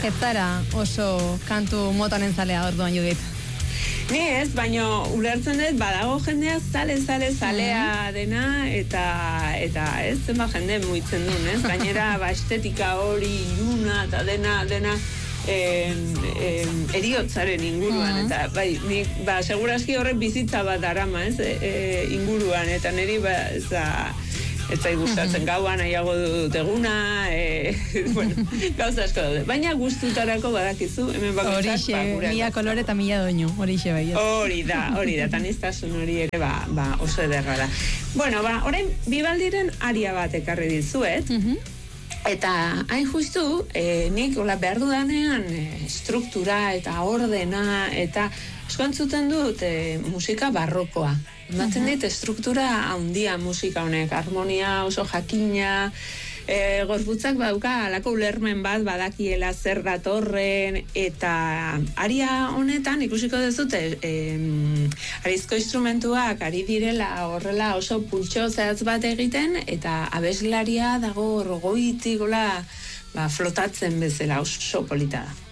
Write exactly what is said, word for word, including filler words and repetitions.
Ez zara oso kantu motonen zalea orduan, Judit? Ni ez, baina ulertzen dut badago jendea zale, zale, zalea dena, eta eta ez, zenba jende muitzen duen, ez? Gainera, ba, estetika hori, iluna, eta dena, dena, en, en, eriotzaren inguruan, uh-huh. eta bai, nik, ba, seguraski horrek bizitza bat darama, ez? E, e, inguruan, eta niri, ba, ez da, ez da gustatzen uh-huh. gauan, nahiago dut eguna, e, bueno, gauza asko daude. Baina gustutarako badakizu, hemen bakoitzak, horixe, ba, mila kolore eta mila doinu, horixe bai. Hori da, hori da, taniztasun hori ere, ba, ba, oso ederra da. Bueno, ba, orain, Bibaldiren aria bat ekarri dizuet, uh-huh. eta hain justu, eh, nik hola behar dudanean eh, struktura eta ordena, eta eskontzuten dut eh, musika barrokoa. Ematen uh-huh. dit, struktura handia musika honek, harmonia oso jakina, e, gorputzak badauka alako ulermen bat badakiela zer datorren, eta aria honetan ikusiko dezute, e, arizko instrumentuak ari direla horrela oso pultxo zehatz bat egiten, eta abeslaria dago rogoitik, ba, flotatzen bezala, oso polita da.